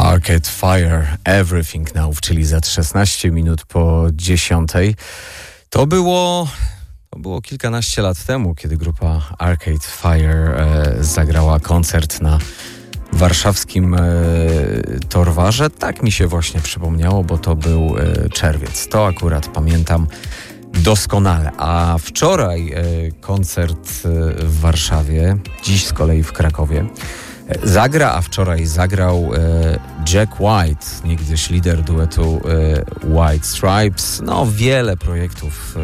Arcade Fire, Everything Now, czyli za 16 minut po 10. To było kilkanaście lat temu, kiedy grupa Arcade Fire zagrała koncert na warszawskim Torwarze. Tak mi się właśnie przypomniało, bo to był czerwiec. To akurat pamiętam doskonale. A wczoraj koncert w Warszawie, dziś z kolei w Krakowie. A wczoraj zagrał Jack White, niegdyś lider duetu White Stripes. No, wiele projektów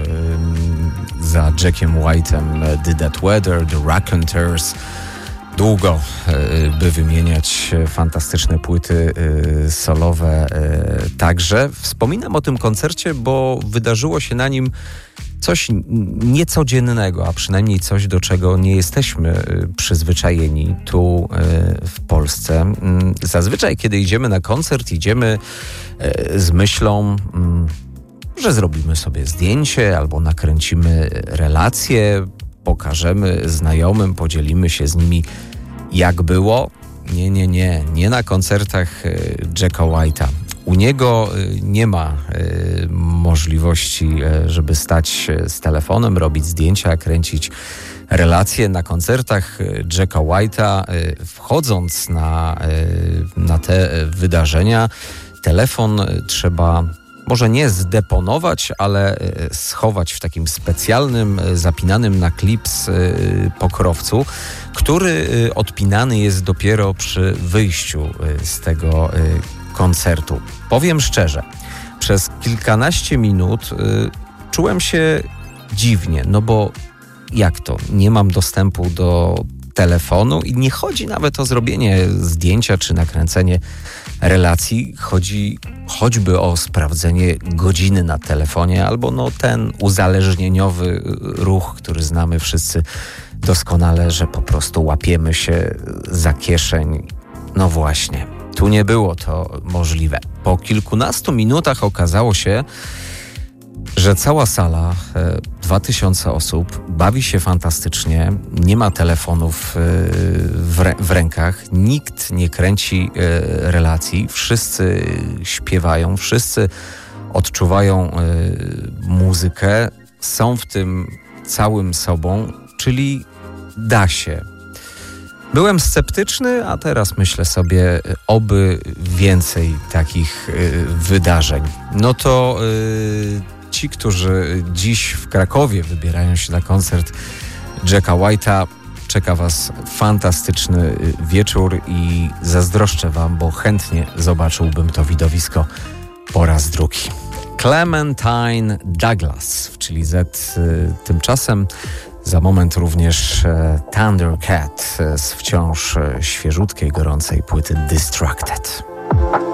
za Jackiem White'em. The Dead Weather, The Raconteurs. Długo by wymieniać fantastyczne płyty solowe także. Wspominam o tym koncercie, bo wydarzyło się na nim coś niecodziennego, a przynajmniej coś, do czego nie jesteśmy przyzwyczajeni tu w Polsce. Zazwyczaj, kiedy idziemy na koncert, idziemy z myślą, że zrobimy sobie zdjęcie albo nakręcimy relację, pokażemy znajomym, podzielimy się z nimi, jak było. Nie na koncertach Jacka White'a. U niego nie ma możliwości, żeby stać z telefonem, robić zdjęcia, kręcić relacje. Na koncertach Jacka White'a, wchodząc na te wydarzenia, telefon trzeba może nie zdeponować, ale schować w takim specjalnym, zapinanym na klips pokrowcu, który odpinany jest dopiero przy wyjściu z tego koncertu. Powiem szczerze, przez kilkanaście minut czułem się dziwnie, no bo jak to? Nie mam dostępu do telefonu i nie chodzi nawet o zrobienie zdjęcia czy nakręcenie relacji. Chodzi choćby o sprawdzenie godziny na telefonie albo ten uzależnieniowy ruch, który znamy wszyscy doskonale, że po prostu łapiemy się za kieszeń. No właśnie, tu nie było to możliwe. Po kilkunastu minutach okazało się, że cała sala, 2000 osób, bawi się fantastycznie, nie ma telefonów w rękach, nikt nie kręci relacji, wszyscy śpiewają, wszyscy odczuwają muzykę, są w tym całym sobą, czyli da się. Byłem sceptyczny, a teraz myślę sobie, oby więcej takich wydarzeń. No to ci, którzy dziś w Krakowie wybierają się na koncert Jacka White'a, czeka was fantastyczny wieczór i zazdroszczę wam, bo chętnie zobaczyłbym to widowisko po raz drugi. Clementine Douglas, czyli Z. Tymczasem za moment również Thundercat z wciąż świeżutkiej, gorącej płyty Distracted.